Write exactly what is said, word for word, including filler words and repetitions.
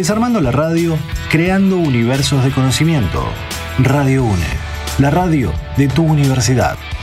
Desarmando la radio, creando universos de conocimiento. Radio UNE, la radio de tu universidad.